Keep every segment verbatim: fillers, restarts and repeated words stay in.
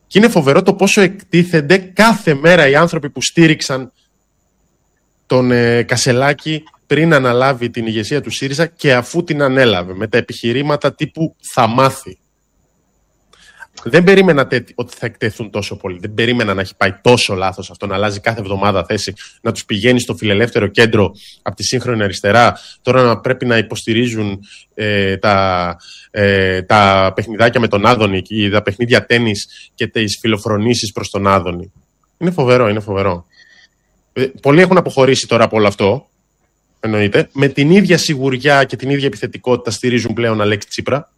Και είναι φοβερό το πόσο εκτίθενται κάθε μέρα οι άνθρωποι που στήριξαν τον ε, Κασελάκη πριν αναλάβει την ηγεσία του ΣΥΡΙΖΑ και αφού την ανέλαβε, με τα επιχειρήματα τύπου θα μάθει. Δεν περίμενα τέτοι, ότι θα εκτεθούν τόσο πολύ. Δεν περίμενα να έχει πάει τόσο λάθος αυτό, να αλλάζει κάθε εβδομάδα θέση, να τους πηγαίνει στο φιλελεύθερο κέντρο από τη σύγχρονη αριστερά. Τώρα να πρέπει να υποστηρίζουν ε, τα, ε, τα παιχνιδάκια με τον Άδωνη, τα παιχνίδια τένις και τις φιλοφρονήσεις προς τον Άδωνη. Είναι φοβερό, είναι φοβερό. Ε, πολλοί έχουν αποχωρήσει τώρα από όλο αυτό, εννοείται. Με την ίδια σιγουριά και την ίδια επιθετικότητα στηρίζουν πλέον Αλέξη Τσίπρα.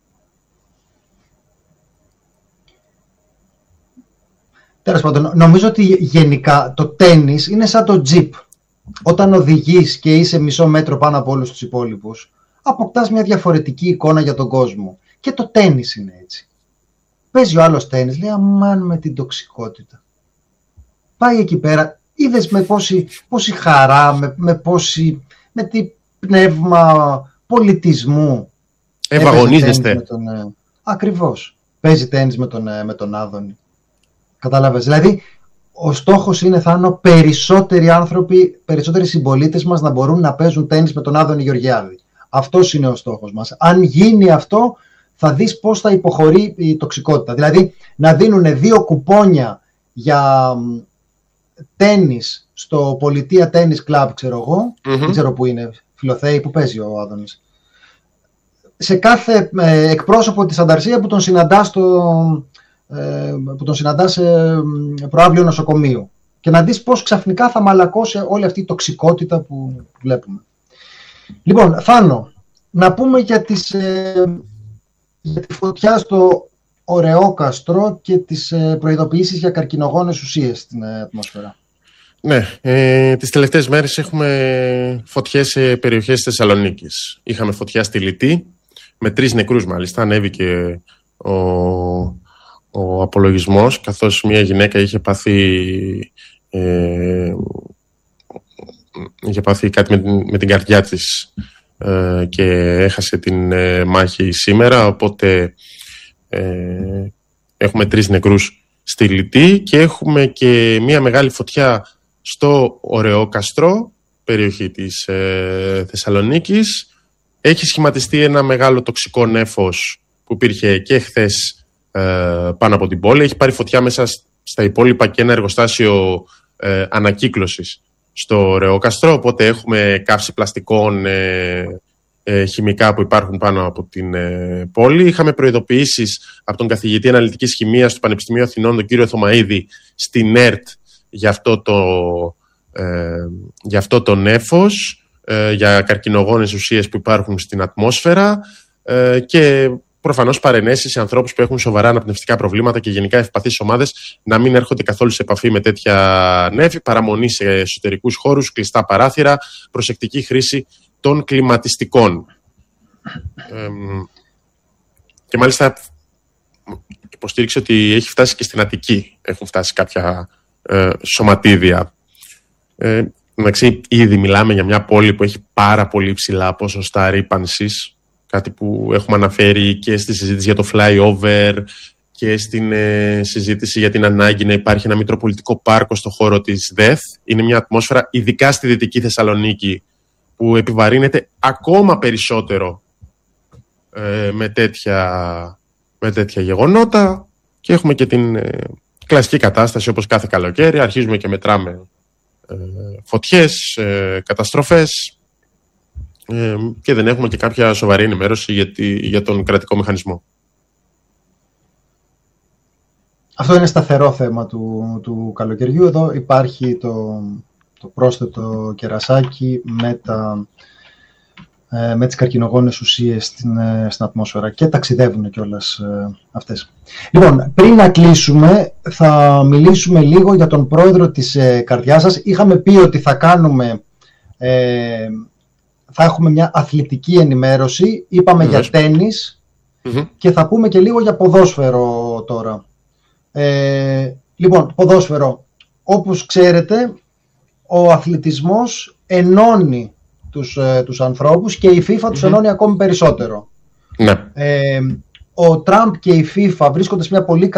Τέλος πάντων, νομίζω ότι γενικά το τένις είναι σαν το τζιπ. Όταν οδηγείς και είσαι μισό μέτρο πάνω από όλους τους υπόλοιπους, αποκτάς μια διαφορετική εικόνα για τον κόσμο. Και το τένις είναι έτσι. Παίζει ο άλλος τένις, λέει αμάν με την τοξικότητα. Πάει εκεί πέρα, είδες με πόση, πόση χαρά, με, με, πόση, με τι πνεύμα πολιτισμού. Ευαγωνίζεστε. Τον, ε, ακριβώς. Παίζει τένις με τον, ε, με τον Άδωνη. Κατάλαβες. Δηλαδή, ο στόχος είναι, Θάνο, περισσότεροι άνθρωποι, περισσότεροι συμπολίτες μας να μπορούν να παίζουν τένις με τον Άδωνη Γεωργιάδη. Αυτός είναι ο στόχος μας. Αν γίνει αυτό, θα δεις πώς θα υποχωρεί η τοξικότητα. Δηλαδή, να δίνουν δύο κουπόνια για τένις στο Πολιτεία Τένις Κλαμπ, ξέρω εγώ, mm-hmm. δεν ξέρω που είναι, Φιλοθέη, που παίζει ο Άδωνης. Σε κάθε ε, εκπρόσωπο της Ανταρσία που τον συναντά στο... που τον συναντά σε προαύλιο νοσοκομείο και να δεις πώς ξαφνικά θα μαλακώσει όλη αυτή η τοξικότητα που βλέπουμε. Λοιπόν, Θάνο, να πούμε για, τις, για τη φωτιά στο Ωρεόκαστρο και τις προειδοποιήσεις για καρκινογόνες ουσίες στην ατμόσφαιρα. Ναι, ε, τις τελευταίες μέρες έχουμε φωτιές σε περιοχές της Θεσσαλονίκης. Είχαμε φωτιά στη Λυτή, με τρεις νεκρούς μάλιστα, ανέβηκε ο... ο απολογισμός, καθώς μια γυναίκα είχε πάθει, ε, είχε πάθει κάτι με την, με την καρδιά της ε, και έχασε την ε, μάχη σήμερα, οπότε ε, έχουμε τρεις νεκρούς στη Λυτή και έχουμε και μια μεγάλη φωτιά στο Ωρεόκαστρο, περιοχή της ε, Θεσσαλονίκης. Έχει σχηματιστεί ένα μεγάλο τοξικό νέφος που υπήρχε και χθες πάνω από την πόλη. Έχει πάρει φωτιά μέσα στα υπόλοιπα και ένα εργοστάσιο ε, ανακύκλωσης στο Ωρεόκαστρο, οπότε έχουμε καύση πλαστικών ε, ε, χημικά που υπάρχουν πάνω από την ε, πόλη. Είχαμε προειδοποιήσεις από τον καθηγητή αναλυτικής χημείας του Πανεπιστημίου Αθηνών, τον κύριο Θωμαΐδη, στην ΕΡΤ για αυτό το, ε, για αυτό το νέφος, ε, για καρκινογόνες ουσίες που υπάρχουν στην ατμόσφαιρα ε, και προφανώς παρενέσεις σε ανθρώπους που έχουν σοβαρά αναπνευστικά προβλήματα και γενικά ευπαθείς ομάδες να μην έρχονται καθόλου σε επαφή με τέτοια νέφη, παραμονή σε εσωτερικούς χώρους, κλειστά παράθυρα, προσεκτική χρήση των κλιματιστικών. Ε, και μάλιστα υποστήριξε ότι έχει φτάσει και στην Αττική. Έχουν φτάσει κάποια ε, σωματίδια. Ε, εντάξει, ήδη μιλάμε για μια πόλη που έχει πάρα πολύ ψηλά ποσοστά ρύπανσης. Κάτι που έχουμε αναφέρει και στη συζήτηση για το flyover και στην ε, συζήτηση για την ανάγκη να υπάρχει ένα μητροπολιτικό πάρκο στο χώρο της ΔΕΘ. Είναι μια ατμόσφαιρα, ειδικά στη Δυτική Θεσσαλονίκη, που επιβαρύνεται ακόμα περισσότερο ε, με, τέτοια, με τέτοια γεγονότα. Και έχουμε και την ε, κλασική κατάσταση όπως κάθε καλοκαίρι. Αρχίζουμε και μετράμε ε, φωτιές, ε, καταστροφές. Ε, και δεν έχουμε και κάποια σοβαρή ενημέρωση για, τη, για τον κρατικό μηχανισμό. Αυτό είναι σταθερό θέμα του, του καλοκαιριού. Εδώ υπάρχει το, το πρόσθετο κερασάκι με, τα, ε, με τις καρκινογόνες ουσίες στην, ε, στην ατμόσφαιρα και ταξιδεύουν κιόλας ε, αυτές. Λοιπόν, πριν να κλείσουμε θα μιλήσουμε λίγο για τον πρόεδρο της ε, καρδιάς σας. Είχαμε πει ότι θα κάνουμε... Ε, θα έχουμε μια αθλητική ενημέρωση, είπαμε mm-hmm. για τένις mm-hmm. και θα πούμε και λίγο για ποδόσφαιρο τώρα. Ε, λοιπόν, ποδόσφαιρο. Όπως ξέρετε, ο αθλητισμός ενώνει τους, ε, τους ανθρώπους και η FIFA mm-hmm. τους ενώνει ακόμη περισσότερο. Ναι. Ε, ο Τραμπ και η FIFA βρίσκονται σε μια πολύ